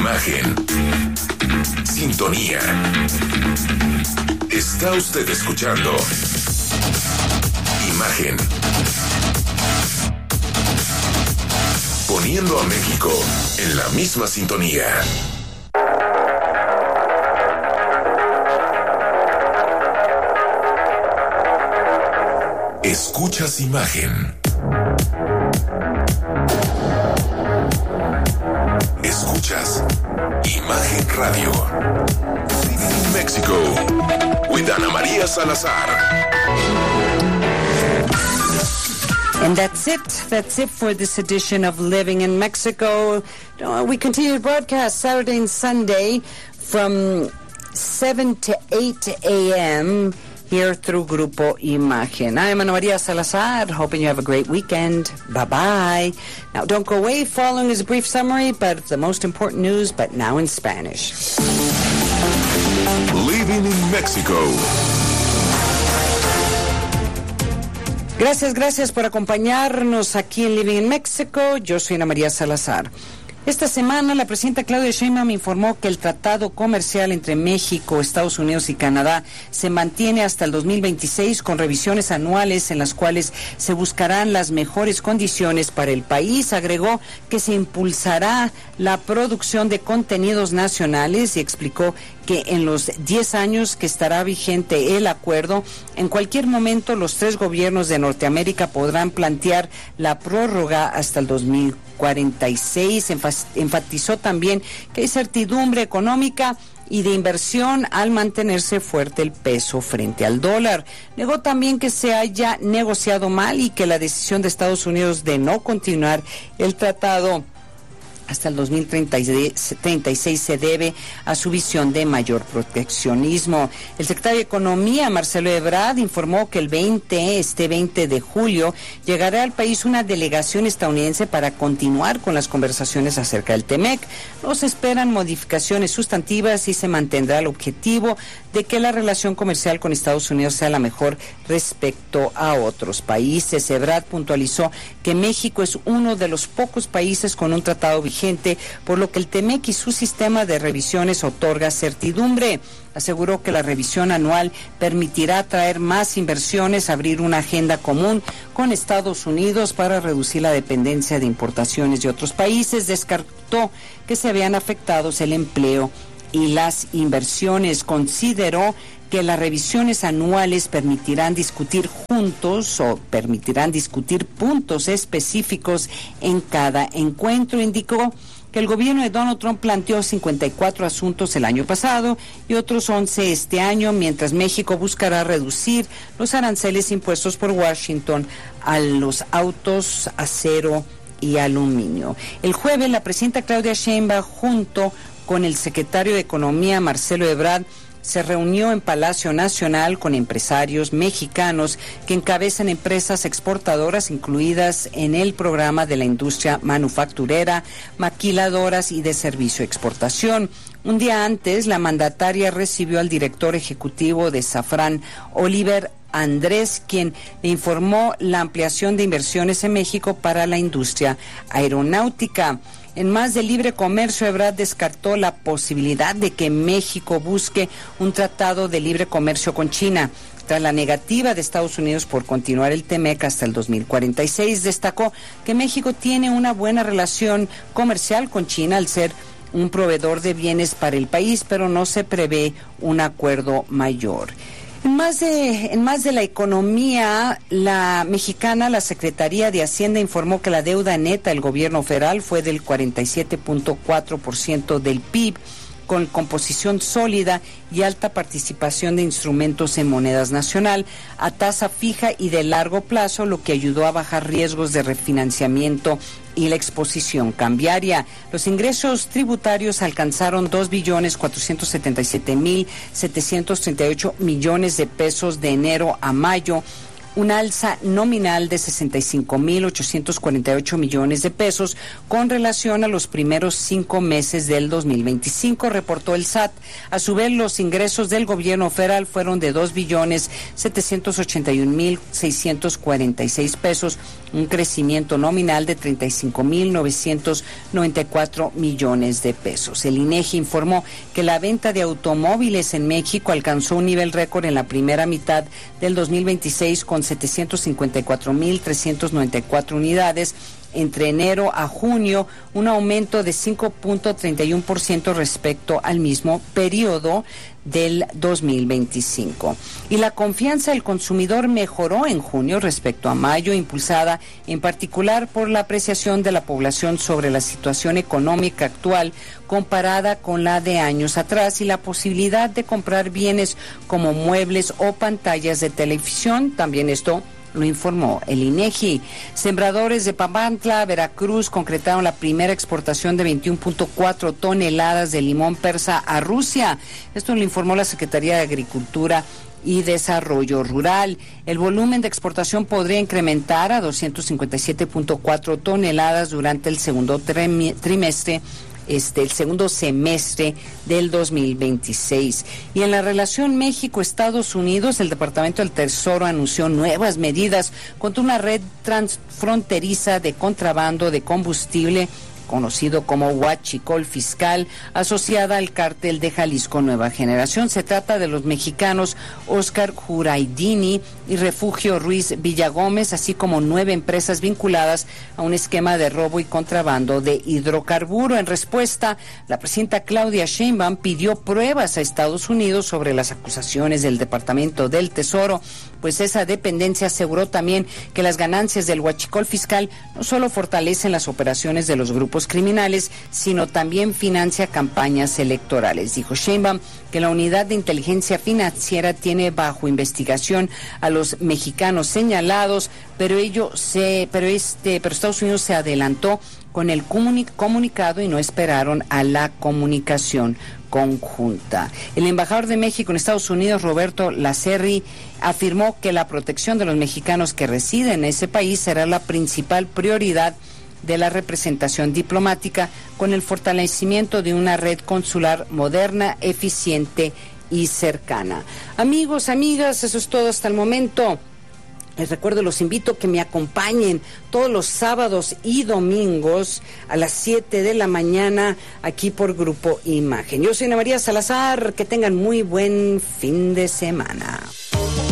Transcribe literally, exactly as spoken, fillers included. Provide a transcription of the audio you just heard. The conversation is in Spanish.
Imagen. Sintonía. Está usted escuchando Imagen. Poniendo a México en la misma sintonía. Escuchas Imagen. Escuchas Imagen Radio. Living in Mexico with Ana María Salazar. And that's it. That's it for this edition of Living in Mexico. Uh, we continue to broadcast Saturday and Sunday from seven to eight a.m. here through Grupo Imagen. I'm Ana María Salazar, hoping you have a great weekend. Bye-bye. Now, don't go away. Following is a brief summary, but the most important news, but now in Spanish. Living in Mexico. Gracias, gracias por acompañarnos aquí en Living in Mexico. Yo soy Ana María Salazar. Esta semana, la presidenta Claudia Sheinbaum informó que el tratado comercial entre México, Estados Unidos y Canadá se mantiene hasta el dos mil veintiséis con revisiones anuales en las cuales se buscarán las mejores condiciones para el país. Agregó que se impulsará la producción de contenidos nacionales y explicó que en los diez años que estará vigente el acuerdo, en cualquier momento los tres gobiernos de Norteamérica podrán plantear la prórroga hasta el dos mil cuarenta y seis. Enfatizó también que hay certidumbre económica y de inversión al mantenerse fuerte el peso frente al dólar. Negó también que se haya negociado mal y que la decisión de Estados Unidos de no continuar el tratado hasta el dos mil treinta y seis se debe a su visión de mayor proteccionismo. El secretario de Economía, Marcelo Ebrard, informó que el veinte, este veinte de julio, llegará al país una delegación estadounidense para continuar con las conversaciones acerca del TEMEC. No se esperan modificaciones sustantivas y se mantendrá el objetivo de que la relación comercial con Estados Unidos sea la mejor respecto a otros países. Ebrard puntualizó que México es uno de los pocos países con un tratado vigente, por lo que el TEMEC y su sistema de revisiones otorga certidumbre. Aseguró que la revisión anual permitirá atraer más inversiones, abrir una agenda común con Estados Unidos para reducir la dependencia de importaciones de otros países. Descartó que se vean afectados el empleo y las inversiones. Consideró que las revisiones anuales permitirán discutir juntos o permitirán discutir puntos específicos en cada encuentro. Indicó que el gobierno de Donald Trump planteó cincuenta y cuatro asuntos el año pasado y otros once este año, mientras México buscará reducir los aranceles impuestos por Washington a los autos, acero y aluminio. El jueves, la presidenta Claudia Sheinbaum, junto con el secretario de Economía, Marcelo Ebrard, se reunió en Palacio Nacional con empresarios mexicanos que encabezan empresas exportadoras incluidas en el programa de la industria manufacturera, maquiladoras y de servicio exportación. Un día antes, la mandataria recibió al director ejecutivo de Safran, Oliver Andrés, quien le informó la ampliación de inversiones en México para la industria aeronáutica. En más de libre comercio, Ebrard descartó la posibilidad de que México busque un tratado de libre comercio con China. Tras la negativa de Estados Unidos por continuar el TEMEC hasta el dos mil cuarenta y seis, destacó que México tiene una buena relación comercial con China al ser un proveedor de bienes para el país, pero no se prevé un acuerdo mayor. En más de, en más de la economía, la mexicana, la Secretaría de Hacienda informó que la deuda neta del gobierno federal fue del cuarenta y siete punto cuatro por ciento del P I B, con composición sólida y alta participación de instrumentos en monedas nacional a tasa fija y de largo plazo, lo que ayudó a bajar riesgos de refinanciamiento y la exposición cambiaria. Los ingresos tributarios alcanzaron dos billones cuatrocientos setenta y siete mil setecientos treinta y ocho millones de pesos de enero a mayo, un alza nominal de sesenta y cinco mil ochocientos cuarenta y ocho millones de pesos con relación a los primeros cinco meses del dos mil veinticinco, reportó el S A T. A su vez, los ingresos del gobierno federal fueron de dos billones setecientos ochenta y un mil seiscientos cuarenta y seis pesos, un crecimiento nominal de treinta y cinco mil novecientos noventa y cuatro millones de pesos. El INEGI informó que la venta de automóviles en México alcanzó un nivel récord en la primera mitad del dos mil veintiséis con setecientos cincuenta y cuatro mil trescientos noventa y cuatro unidades. Entre enero a junio, un aumento de cinco punto treinta y uno por ciento respecto al mismo periodo del dos mil veinticinco. Y la confianza del consumidor mejoró en junio respecto a mayo, impulsada en particular por la apreciación de la población sobre la situación económica actual comparada con la de años atrás y la posibilidad de comprar bienes como muebles o pantallas de televisión. También esto lo informó el INEGI. Sembradores de Papantla, Veracruz, concretaron la primera exportación de veintiuno punto cuatro toneladas de limón persa a Rusia. Esto lo informó la Secretaría de Agricultura y Desarrollo Rural. El volumen de exportación podría incrementar a doscientos cincuenta y siete punto cuatro toneladas durante el segundo trimestre Este, el segundo semestre del dos mil veintiséis. Y en la relación México-Estados Unidos, el Departamento del Tesoro anunció nuevas medidas contra una red transfronteriza de contrabando de combustible conocido como huachicol fiscal, asociada al cártel de Jalisco Nueva Generación. Se trata de los mexicanos Oscar Juraidini y Refugio Ruiz Villagómez, así como nueve empresas vinculadas a un esquema de robo y contrabando de hidrocarburo. En respuesta, la presidenta Claudia Sheinbaum pidió pruebas a Estados Unidos sobre las acusaciones del Departamento del Tesoro, pues esa dependencia aseguró también que las ganancias del huachicol fiscal no solo fortalecen las operaciones de los grupos criminales, sino también financia campañas electorales. Dijo Sheinbaum que la unidad de inteligencia financiera tiene bajo investigación a los mexicanos señalados, pero ello se, pero este, pero Estados Unidos se adelantó con el comuni- comunicado y no esperaron a la comunicación conjunta. El embajador de México en Estados Unidos, Roberto Lacerri, afirmó que la protección de los mexicanos que residen en ese país será la principal prioridad de la representación diplomática, con el fortalecimiento de una red consular moderna, eficiente y cercana. Amigos, amigas, eso es todo hasta el momento. Les recuerdo, los invito a que me acompañen todos los sábados y domingos a las siete de la mañana aquí por Grupo Imagen. Yo soy Ana María Salazar, que tengan muy buen fin de semana.